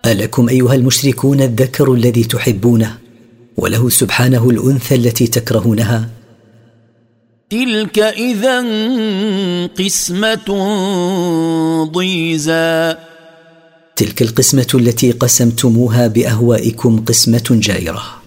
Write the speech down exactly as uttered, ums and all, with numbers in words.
ألكم أيها المشركون الذكر الذي تحبونه وله سبحانه الأنثى التي تكرهونها؟ تلك إذا قسمة ضيزى. تلك القسمة التي قسمتموها بأهوائكم قسمة جائرة.